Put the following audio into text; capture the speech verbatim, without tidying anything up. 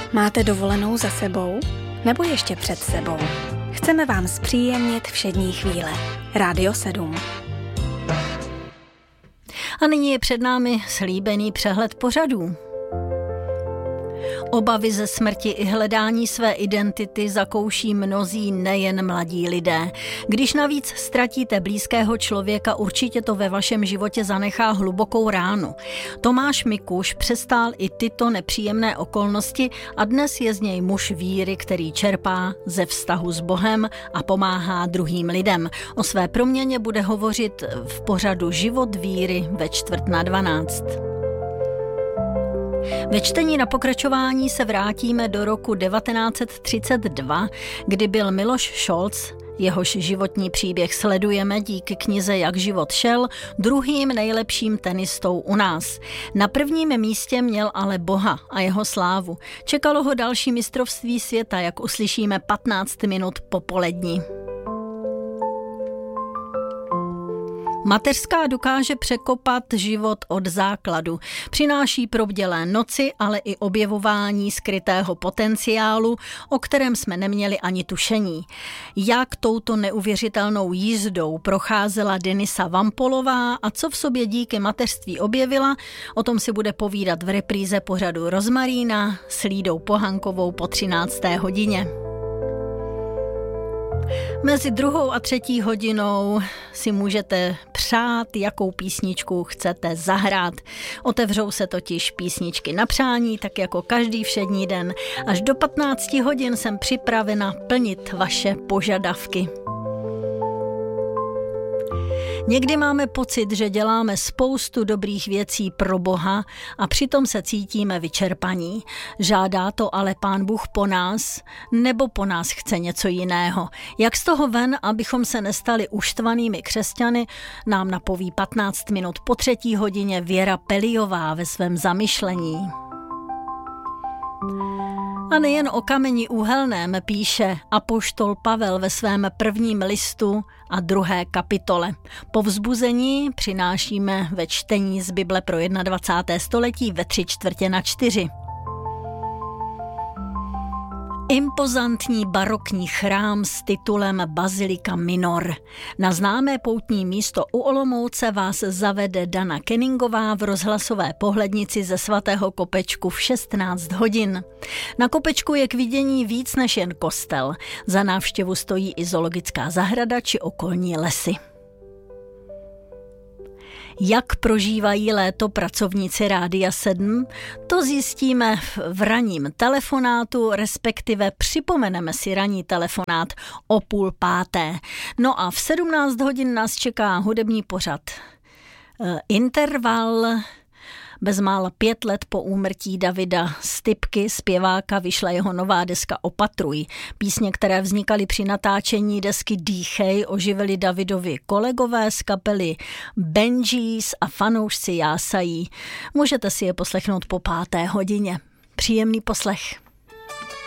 Máte dovolenou za sebou? Nebo ještě před sebou? Chceme vám zpříjemnit všední chvíle. Rádio sedm. A nyní je před námi slíbený přehled pořadů. Obavy ze smrti i hledání své identity zakouší mnozí, nejen mladí lidé. Když navíc ztratíte blízkého člověka, určitě to ve vašem životě zanechá hlubokou ránu. Tomáš Mikuš přestál i tyto nepříjemné okolnosti a dnes je z něj muž víry, který čerpá ze vztahu s Bohem a pomáhá druhým lidem. O své proměně bude hovořit v pořadu Život víry ve čtvrt na dvanáct. Ve čtení na pokračování se vrátíme do roku devatenáct set třicet dva, kdy byl Miloš Šolc, jehož životní příběh sledujeme díky knize Jak život šel, druhým nejlepším tenistou u nás. Na prvním místě měl ale Boha a jeho slávu. Čekalo ho další mistrovství světa, jak uslyšíme patnáct minut po poledni. Mateřská dokáže překopat život od základu. Přináší probdělé noci, ale i objevování skrytého potenciálu, o kterém jsme neměli ani tušení. Jak touto neuvěřitelnou jízdou procházela Denisa Vampolová a co v sobě díky mateřství objevila, o tom si bude povídat v repríze pořadu Rozmarína s Lídou Pohankovou po třinácté hodině. Mezi druhou a třetí hodinou si můžete přát, jakou písničku chcete zahrát. Otevřou se totiž písničky na přání, tak jako každý všední den. Až do patnácti hodin jsem připravena plnit vaše požadavky. Někdy máme pocit, že děláme spoustu dobrých věcí pro Boha a přitom se cítíme vyčerpaní. Žádá to ale Pán Bůh po nás, nebo po nás chce něco jiného. Jak z toho ven, abychom se nestali uštvanými křesťany, nám napoví patnáct minut po třetí hodině Věra Peliová ve svém zamyšlení. A nejen o kameni úhelném píše apoštol Pavel ve svém prvním listu a druhé kapitole. Povzbuzení přinášíme ve čtení z Bible pro dvacáté první století ve tři čtvrtě na čtyři. Impozantní barokní chrám s titulem Bazilika Minor. Na známé poutní místo u Olomouce vás zavede Dana Kenningová v rozhlasové pohlednici ze svatého Kopečku v šestnáct hodin. Na Kopečku je k vidění víc než jen kostel. Za návštěvu stojí i zoologická zahrada či okolní lesy. Jak prožívají léto pracovníci Rádia sedm? To zjistíme v ranním telefonátu, respektive připomeneme si ranní telefonát o půl páté. No a v sedmnáct hodin nás čeká hudební pořad Interval. Bezmála pět let po úmrtí Davida Stypky, zpěváka, vyšla jeho nová deska Opatruj. Písně, které vznikaly při natáčení desky Dýchej, oživili Davidovi kolegové z kapely Benjis a fanoušci jásají. Můžete si je poslechnout po páté hodině. Příjemný poslech.